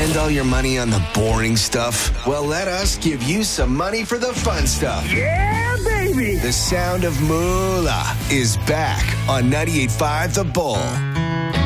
Spend all your money on the boring stuff? Well, let us give you some money for the fun stuff. Yeah, baby! The sound of moolah is back on 98.5 The Bull.